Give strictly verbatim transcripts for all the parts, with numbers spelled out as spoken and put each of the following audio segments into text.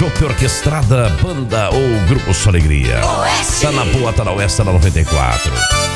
Chopp Orquestrada, banda ou Grupo Só Alegria. Tá na boa, tá na Oeste, tá na noventa e quatro.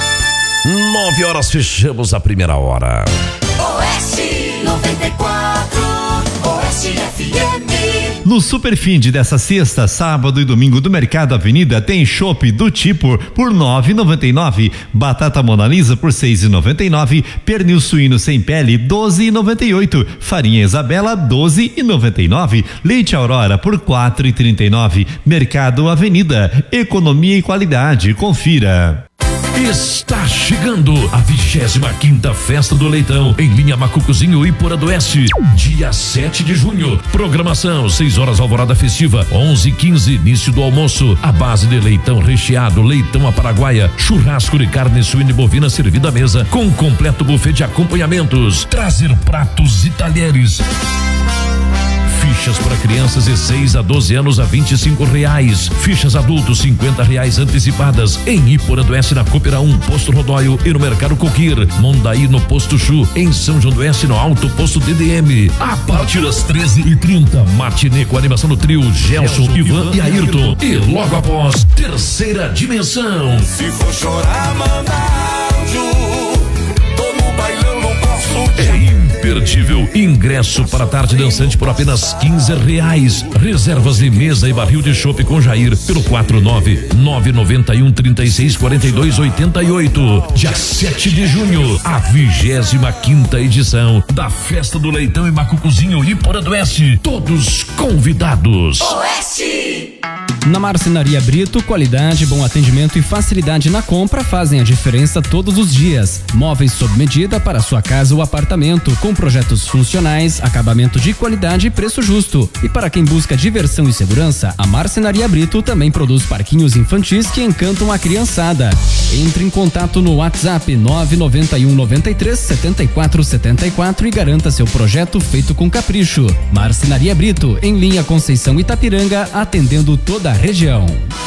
Nove horas, fechamos a primeira hora. Oeste noventa e quatro, Oeste F M. No Superfinde dessa sexta, sábado e domingo do Mercado Avenida tem chopp do tipo por nove e noventa e nove, batata Mona Lisa por seis e noventa e nove, pernil suíno sem pele doze e noventa e oito, farinha Isabela doze e noventa e nove, leite Aurora por quatro e trinta e nove. Mercado Avenida, economia e qualidade, confira. Está chegando a vigésima quinta Festa do Leitão em linha Macucuzinho Iporã do Oeste, dia sete de junho. Programação: seis horas alvorada festiva, onze e quinze início do almoço. A base de leitão recheado, leitão à paraguaia, churrasco de carne suína e bovina servida à mesa com completo buffet de acompanhamentos. Trazer pratos e talheres. Fichas para crianças de seis a doze anos a vinte e cinco reais. Fichas adultos cinquenta reais antecipadas em Iporã do Oeste na Coopera um, Posto Rodóio e no Mercado Coquir. Mondaí no Posto Chu, em São João do Oeste no Alto Posto D D M. A partir das treze e trinta, matinê com animação do trio Gelson, Gelson Ivan, Ivan e Ayrton. E logo após, Terceira Dimensão. Se for chorar, manda áudio. Tô no bailão, não posso. É imperdível. Ingresso para a tarde dançante por apenas quinze reais. Reservas de mesa e barril de chopp com Jair pelo quatro nove nove nove um, três seis, quatro dois oito oito. Dia sete de junho, a vigésima quinta edição da Festa do Leitão em Macucuzinho Iporã do Oeste. Todos convidados. Oeste. Na Marcenaria Brito, qualidade, bom atendimento e facilidade na compra fazem a diferença todos os dias. Móveis sob medida para sua casa ou apartamento, com projetos funcionais, acabamento de qualidade e preço justo. E para quem busca diversão e segurança, a Marcenaria Brito também produz parquinhos infantis que encantam a criançada. Entre em contato no WhatsApp nove nove um nove três sete quatro sete quatro e garanta seu projeto feito com capricho. Marcenaria Brito, em linha Conceição Itapiranga, atendendo toda a região.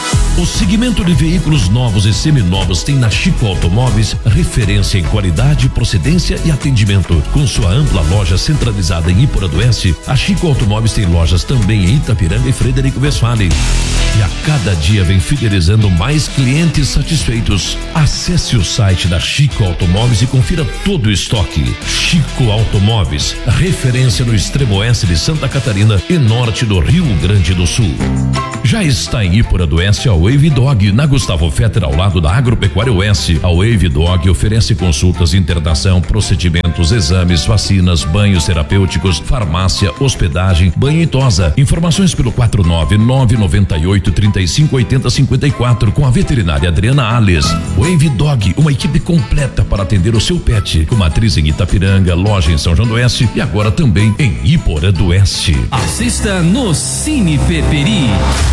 O segmento de veículos novos e seminovos tem na Chico Automóveis referência em qualidade, procedência e atendimento. Com sua ampla loja centralizada em Iporã do Oeste, a Chico Automóveis tem lojas também em Itapiranga e Frederico Westphalen. E a cada dia vem fidelizando mais clientes satisfeitos. Acesse o site da Chico Automóveis e confira todo o estoque. Chico Automóveis, referência no extremo oeste de Santa Catarina e norte do Rio Grande do Sul. Já está em Iporã do Oeste a Wave Dog, na Gustavo Fetter, ao lado da Agropecuária Oeste. A Wave Dog oferece consultas, internação, procedimentos, exames, vacinas, banhos terapêuticos, farmácia, hospedagem, banho e tosa. Informações pelo quatro nove nove nove oito, três cinco oito zero cinco quatro com a veterinária Adriana Alves. Wave Dog, uma equipe completa para atender o seu pet, com matriz em Itapiranga, loja em São João do Oeste e agora também em Iporã do Oeste. Assista no Cine Peperi.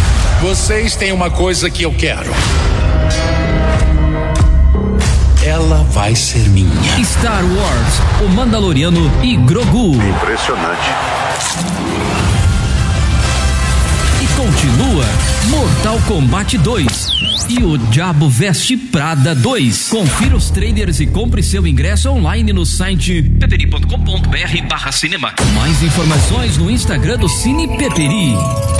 Vocês têm uma coisa que eu quero. Ela vai ser minha. Star Wars, o Mandaloriano e Grogu. Impressionante. E continua Mortal Kombat dois e o Diabo Veste Prada dois. Confira os trailers e compre seu ingresso online no site peperi ponto com ponto br barra cinema. Mais informações no Instagram do Cine Peperi.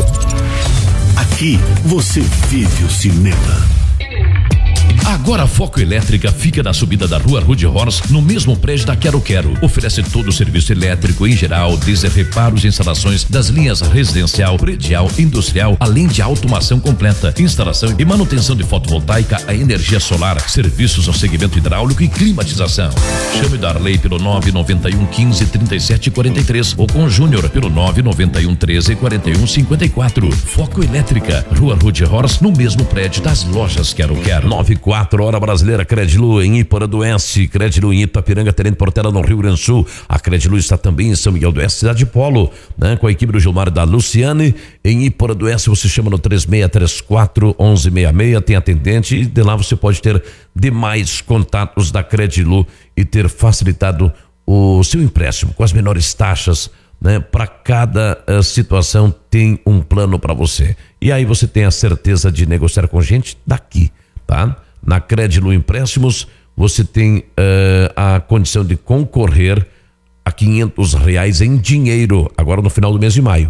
Aqui você vive o cinema. Agora a Foco Elétrica fica na subida da rua Rude Horse, no mesmo prédio da Quero Quero. Oferece todo o serviço elétrico em geral, desde reparos e instalações das linhas residencial, predial, industrial, além de automação completa, instalação e manutenção de fotovoltaica a energia solar, serviços no segmento hidráulico e climatização. Chame o Darley pelo nove nove um, quinze, trinta e sete, quarenta e três ou com o Júnior pelo nove nove um, treze, quarenta e um, cinquenta e quatro. Foco Elétrica, rua Rude Horse, no mesmo prédio das lojas Quero Quero. nove quatro Hora Brasileira, Credilu em Iporã do Oeste, Credilu em Itapiranga, Tenente Portela no Rio Grande do Sul. A Credilu está também em São Miguel do Oeste, cidade de Polo, né? Com a equipe do Gilmar e da Luciane. Em Iporã do Oeste você chama no três seis três quatro, onze sessenta e seis, tem atendente e de lá você pode ter demais contatos da Credilu e ter facilitado o seu empréstimo com as menores taxas, né? Para cada uh, situação tem um plano para você. E aí você tem a certeza de negociar com gente daqui, tá? Na Credilu Empréstimos, você tem uh, a condição de concorrer a quinhentos reais em dinheiro, agora no final do mês de maio.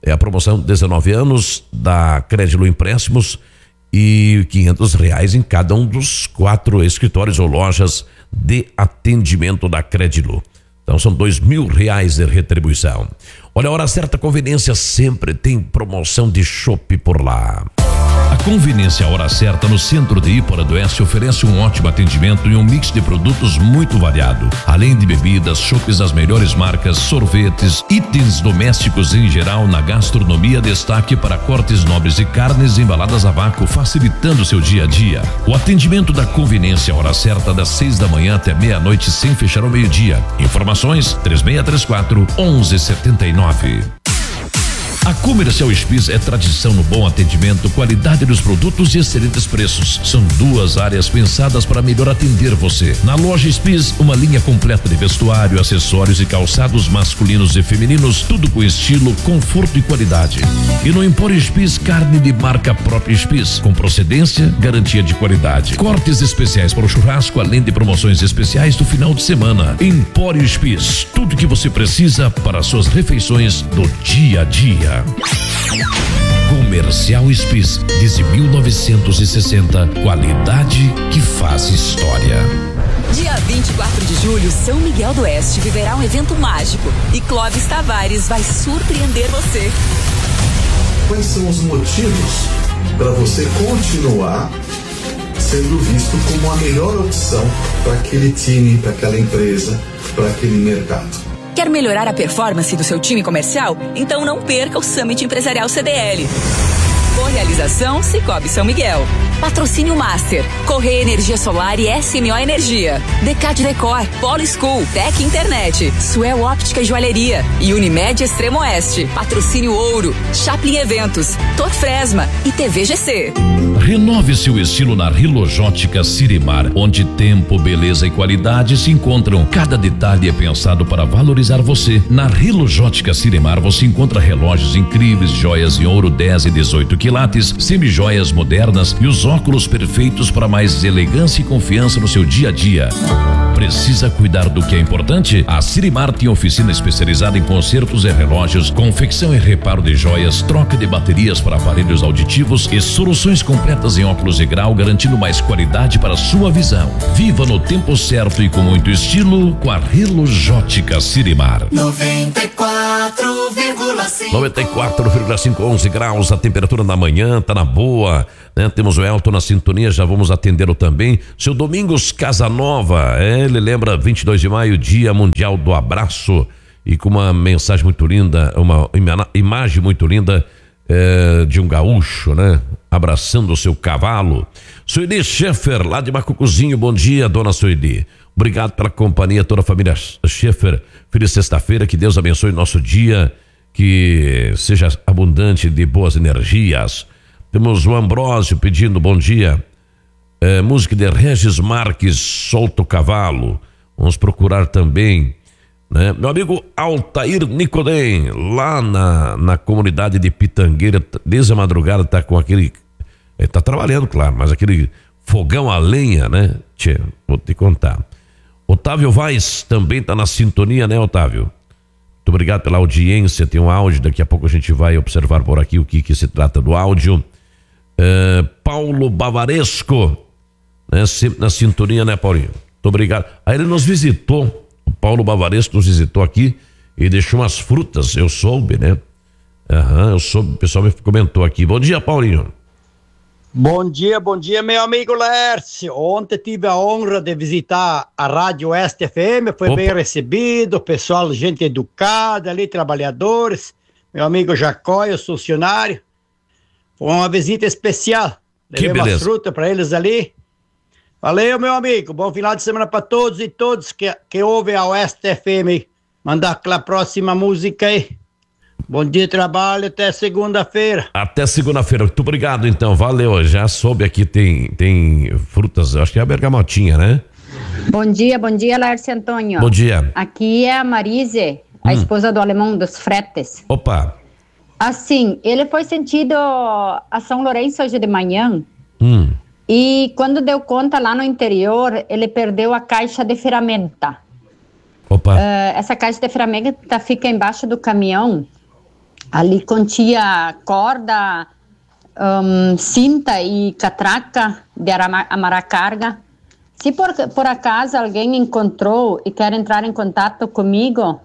É a promoção dezenove anos da Crédilo Empréstimos e quinhentos reais em cada um dos quatro escritórios ou lojas de atendimento da Crédilo. Então são dois mil reais de retribuição. Olha, a Hora Certa Conveniência sempre tem promoção de chopp por lá. A Conveniência Hora Certa no centro de Ípora do Oeste oferece um ótimo atendimento e um mix de produtos muito variado. Além de bebidas, chopps das melhores marcas, sorvetes, itens domésticos em geral, na gastronomia, destaque para cortes nobres de carnes embaladas a vácuo, facilitando seu dia a dia. O atendimento da Conveniência Hora Certa das seis da manhã até meia-noite, sem fechar ao meio-dia. Informações três seis três quatro, um um sete nove. A Comercial Spis é tradição no bom atendimento, qualidade dos produtos e excelentes preços. São duas áreas pensadas para melhor atender você. Na loja Spis, uma linha completa de vestuário, acessórios e calçados masculinos e femininos, tudo com estilo, conforto e qualidade. E no Empório Spis, carne de marca própria Spis, com procedência, garantia de qualidade. Cortes especiais para o churrasco, além de promoções especiais do final de semana. Empório Spis, tudo que você precisa para suas refeições do dia a dia. Comercial Spis, desde mil novecentos e sessenta, qualidade que faz história. Dia vinte e quatro de julho, São Miguel do Oeste viverá um evento mágico e Clóvis Tavares vai surpreender você. Quais são os motivos para você continuar sendo visto como a melhor opção para aquele time, para aquela empresa, para aquele mercado? Quer melhorar a performance do seu time comercial? Então não perca o Summit Empresarial C D L. Realização Cicobi São Miguel. Patrocínio Master, Correia Energia Solar e S M O Energia. Decad Decor, Polo School, Tec Internet, Suel Óptica e Joalheria e Unimed Extremo Oeste. Patrocínio Ouro, Chaplin Eventos, Torfresma e T V G C. Renove seu estilo na Rilojótica Sirimar, onde tempo, beleza e qualidade se encontram. Cada detalhe é pensado para valorizar você. Na Rilojótica Sirimar você encontra relógios incríveis, joias em ouro dez e dezoito quilates, semijoias modernas e os óculos perfeitos para mais elegância e confiança no seu dia a dia. Precisa cuidar do que é importante? A Sirimar tem oficina especializada em consertos e relógios, confecção e reparo de joias, troca de baterias para aparelhos auditivos e soluções completas em óculos de grau, garantindo mais qualidade para a sua visão. Viva no tempo certo e com muito estilo com a Rilojótica Sirimar. noventa e quatro vírgula cinco noventa e quatro vírgula cinco, onze graus, a temperatura da manhã tá na boa, né? Temos o Elton na sintonia, já vamos atendê-lo também. Seu Domingos Casanova, é, ele lembra vinte e dois de maio, Dia Mundial do Abraço, e com uma mensagem muito linda, uma ima- imagem muito linda é, de um gaúcho, né? Abraçando o seu cavalo. Sueli Schaeffer, lá de Macucuzinho, bom dia, dona Sueli. Obrigado pela companhia, toda a família Schaeffer. Feliz sexta-feira, que Deus abençoe nosso dia, que seja abundante de boas energias. Temos o Ambrósio pedindo bom dia. É, música de Regis Marques, Solta o Cavalo. Vamos procurar também, né? Meu amigo Altair Nicodem, lá na, na comunidade de Pitangueira, desde a madrugada tá com aquele, ele tá trabalhando, claro, mas aquele fogão a lenha, né? Tchê, vou te contar. Otávio Vaz também tá na sintonia, né, Otávio? Muito obrigado pela audiência, tem um áudio, daqui a pouco a gente vai observar por aqui o que que se trata do áudio. É, Paulo Bavaresco, né? Sempre na sintonia, né, Paulinho? Muito obrigado. Aí ele nos visitou, o Paulo Bavaresco nos visitou aqui e deixou umas frutas, eu soube, né? Aham, eu soube, o pessoal me comentou aqui. Bom dia, Paulinho. Bom dia, bom dia, meu amigo Lércio. Ontem tive a honra de visitar a Rádio Oeste F M, foi Opa. bem recebido, pessoal, gente educada ali, trabalhadores, meu amigo Jacó, o funcionário. Foi uma visita especial. Levei umas frutas para eles ali. Valeu, meu amigo. Bom final de semana para todos e todos que, que ouvem a Oeste F M. Mandar aquela próxima música aí. Bom dia, trabalho, até segunda-feira. Até segunda-feira, muito obrigado então, valeu, já soube aqui, tem, tem frutas, acho que é a bergamotinha, né? Bom dia, bom dia, Lércio Antônio. Bom dia. Aqui é a Marise, a hum. esposa do alemão dos fretes. Opa. Assim, ele foi sentido a São Lourenço hoje de manhã, hum. e quando deu conta lá no interior, ele perdeu a caixa de ferramenta. Opa. Uh, essa caixa de ferramenta fica embaixo do caminhão. Ali continha corda, um, cinta e catraca de arama- amarrar carga. Se por, por acaso alguém encontrou e quer entrar em contato comigo,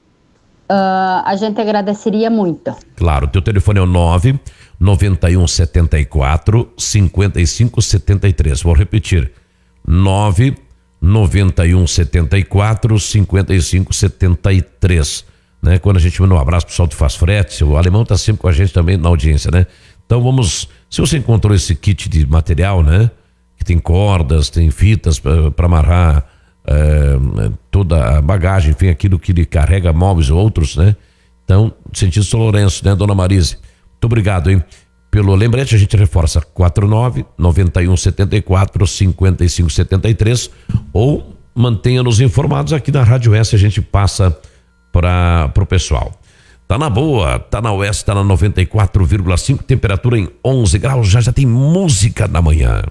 uh, a gente agradeceria muito. Claro, teu telefone é o nove noventa e um setenta e quatro cinquenta e cinco setenta e três. Vou repetir, nove noventa e um setenta e quatro cinquenta e cinco setenta e três. Né? Quando a gente manda um abraço pro pessoal do Faz Frete, o Alemão tá sempre com a gente também na audiência, né? Então vamos, se você encontrou esse kit de material, né? Que tem cordas, tem fitas para amarrar é, toda a bagagem, enfim, aquilo que ele carrega, móveis ou outros, né? Então, sentido São Lourenço, né, dona Marise? Muito obrigado, hein? Pelo lembrete, a gente reforça quatro nove noventa e um setenta e quatro cinquenta e cinco setenta e três ou mantenha-nos informados aqui na Rádio S, a gente passa para pro pessoal. Tá na boa, tá na Oeste, tá na noventa e quatro vírgula cinco, temperatura em onze graus, já já tem música na manhã.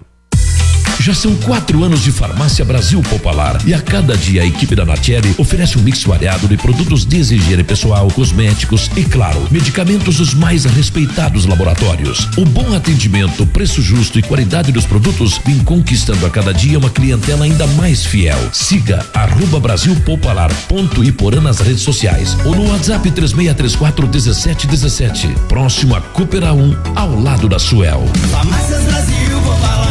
Já são quatro anos de Farmácia Brasil Popular e a cada dia a equipe da Natieri oferece um mix variado de produtos de higiene pessoal, cosméticos e, claro, medicamentos dos mais respeitados laboratórios. O bom atendimento, preço justo e qualidade dos produtos vem conquistando a cada dia uma clientela ainda mais fiel. Siga arroba Brasil Popular ponto Iporã nas redes sociais ou no WhatsApp três seis três quatro um sete um sete. Próximo a Coopera um, ao lado da Suel. Farmácias Brasil Popular.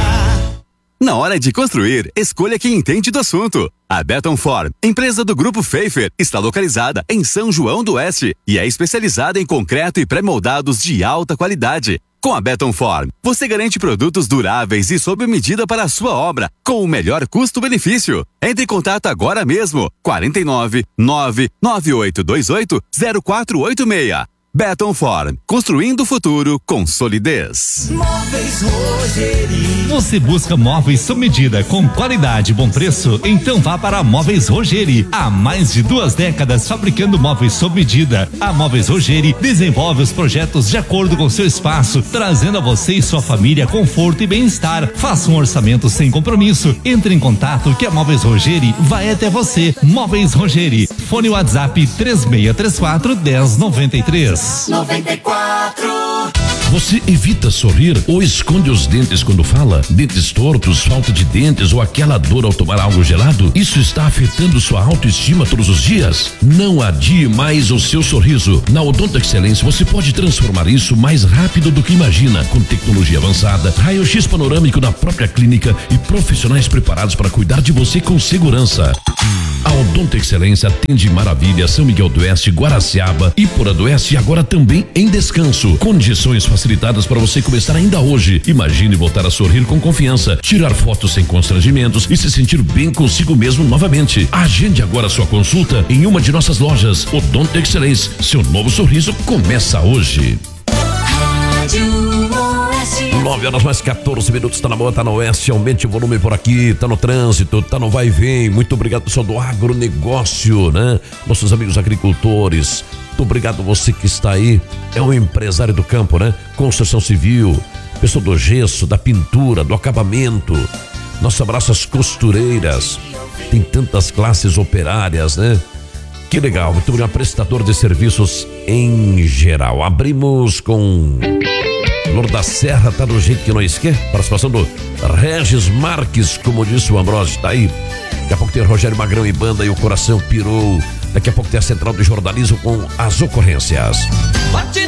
Na hora de construir, escolha quem entende do assunto. A Beton Form, empresa do Grupo Pfeiffer, está localizada em São João do Oeste e é especializada em concreto e pré-moldados de alta qualidade. Com a Beton Form, você garante produtos duráveis e sob medida para a sua obra, com o melhor custo-benefício. Entre em contato agora mesmo, quarenta e nove, nove nove oito dois oito, zero quatro oito seis. Beton Form, construindo o futuro com solidez. Móveis Rogeri. Você busca móveis sob medida com qualidade e bom preço? Então vá para Móveis Rogeri. Há mais de duas décadas fabricando móveis sob medida. A Móveis Rogeri desenvolve os projetos de acordo com seu espaço, trazendo a você e sua família conforto e bem-estar. Faça um orçamento sem compromisso. Entre em contato que a Móveis Rogeri vai até você. Móveis Rogeri. Fone WhatsApp três seis três quatro, um zero nove três. noventa e quatro. Você evita sorrir ou esconde os dentes quando fala? Dentes tortos, falta de dentes ou aquela dor ao tomar algo gelado? Isso está afetando sua autoestima todos os dias? Não adie mais o seu sorriso. Na Odonto Excelência você pode transformar isso mais rápido do que imagina, com tecnologia avançada, raio-x panorâmico na própria clínica e profissionais preparados para cuidar de você com segurança. A Odonto Excelência atende Maravilha, São Miguel do Oeste, Guaraciaba, Iporã do Oeste e agora também em Descanso. Condições facilitadas para você começar ainda hoje. Imagine voltar a sorrir com confiança, tirar fotos sem constrangimentos e se sentir bem consigo mesmo novamente. Agende agora sua consulta em uma de nossas lojas. Odonto Excelência, seu novo sorriso começa hoje. nove horas mais quatorze minutos, tá na boa, tá na Oeste, aumente o volume por aqui, tá no trânsito, tá no vai e vem. Muito obrigado, pessoal do agronegócio, né? Nossos amigos agricultores, muito obrigado você que está aí, é um empresário do campo, né? Construção civil, pessoal do gesso, da pintura, do acabamento. Nosso abraço às costureiras, tem tantas classes operárias, né? Que legal, muito obrigado, prestador de serviços em geral. Abrimos com Flor da Serra, tá do jeito que nós quer. Participação do Regis Marques, como disse o Ambrosio, tá aí. Daqui a pouco tem Rogério Magrão e banda e o coração pirou. Daqui a pouco tem a central do jornalismo com as ocorrências. Bate